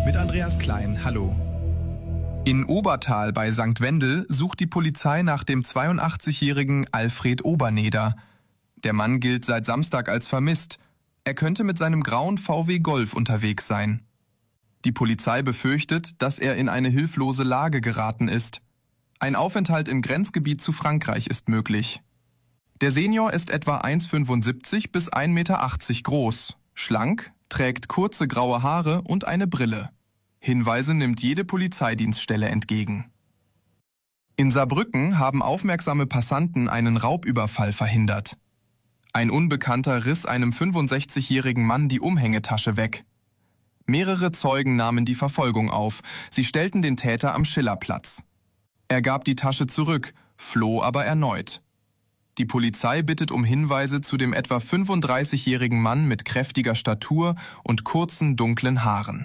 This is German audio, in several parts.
mit Andreas Klein. Hallo. In Obertal bei St. Wendel sucht die Polizei nach dem 82-jährigen Alfred Oberneder. Der Mann gilt seit Samstag als vermisst. Er könnte mit seinem grauen VW Golf unterwegs sein. Die Polizei befürchtet, dass er in eine hilflose Lage geraten ist. Ein Aufenthalt im Grenzgebiet zu Frankreich ist möglich. Der Senior ist etwa 1,75 bis 1,80 Meter groß, schlank, trägt kurze graue Haare und eine Brille. Hinweise nimmt jede Polizeidienststelle entgegen. In Saarbrücken haben aufmerksame Passanten einen Raubüberfall verhindert. Ein Unbekannter riss einem 65-jährigen Mann die Umhängetasche weg. Mehrere Zeugen nahmen die Verfolgung auf. Sie stellten den Täter am Schillerplatz. Er gab die Tasche zurück, floh aber erneut. Die Polizei bittet um Hinweise zu dem etwa 35-jährigen Mann mit kräftiger Statur und kurzen, dunklen Haaren.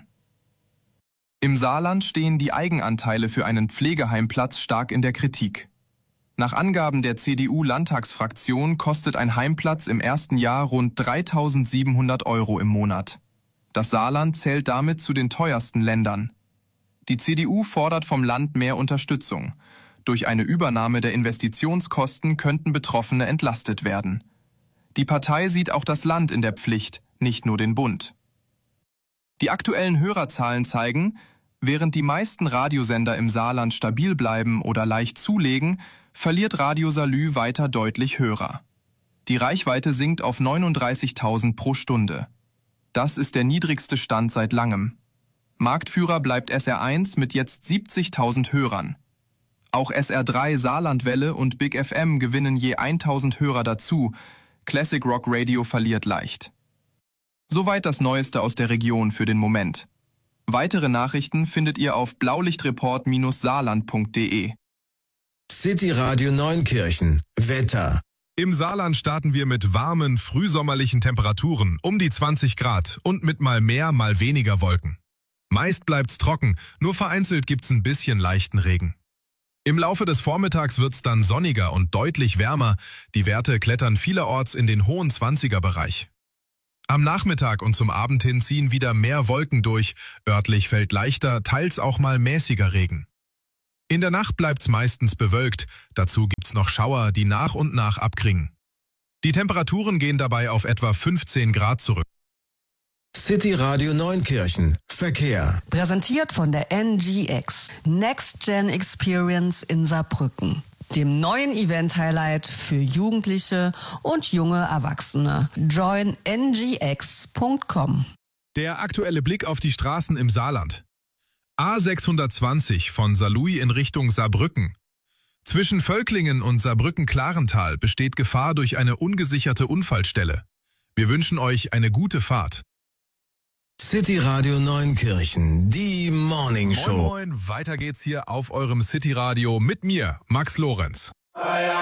Im Saarland stehen die Eigenanteile für einen Pflegeheimplatz stark in der Kritik. Nach Angaben der CDU-Landtagsfraktion kostet ein Heimplatz im ersten Jahr rund 3.700 € im Monat. Das Saarland zählt damit zu den teuersten Ländern. Die CDU fordert vom Land mehr Unterstützung. Durch eine Übernahme der Investitionskosten könnten Betroffene entlastet werden. Die Partei sieht auch das Land in der Pflicht, nicht nur den Bund. Die aktuellen Hörerzahlen zeigen, während die meisten Radiosender im Saarland stabil bleiben oder leicht zulegen, verliert Radio Salü weiter deutlich Hörer. Die Reichweite sinkt auf 39.000 pro Stunde. Das ist der niedrigste Stand seit langem. Marktführer bleibt SR1 mit jetzt 70.000 Hörern. Auch SR3 Saarlandwelle und Big FM gewinnen je 1.000 Hörer dazu. Classic Rock Radio verliert leicht. Soweit das Neueste aus der Region für den Moment. Weitere Nachrichten findet ihr auf blaulichtreport-saarland.de. City Radio Neunkirchen. Wetter. Im Saarland starten wir mit warmen, frühsommerlichen Temperaturen um die 20 Grad und mit mal mehr, mal weniger Wolken. Meist bleibt's trocken, nur vereinzelt gibt's ein bisschen leichten Regen. Im Laufe des Vormittags wird's dann sonniger und deutlich wärmer. Die Werte klettern vielerorts in den hohen 20er-Bereich. Am Nachmittag und zum Abend hin ziehen wieder mehr Wolken durch. Örtlich fällt leichter, teils auch mal mäßiger Regen. In der Nacht bleibt's meistens bewölkt. Dazu gibt's noch Schauer, die nach und nach abklingen. Die Temperaturen gehen dabei auf etwa 15 Grad zurück. City Radio Neunkirchen. Verkehr. Präsentiert von der NGX. Next Gen Experience in Saarbrücken. Dem neuen Event-Highlight für Jugendliche und junge Erwachsene. Join ngx.com. Der aktuelle Blick auf die Straßen im Saarland. A620 von Saarlouis in Richtung Saarbrücken. Zwischen Völklingen und Saarbrücken-Klarental besteht Gefahr durch eine ungesicherte Unfallstelle. Wir wünschen euch eine gute Fahrt. City Radio Neunkirchen, die Morning Show. Moin, moin, weiter geht's hier auf eurem City Radio mit mir, Max Lorenz.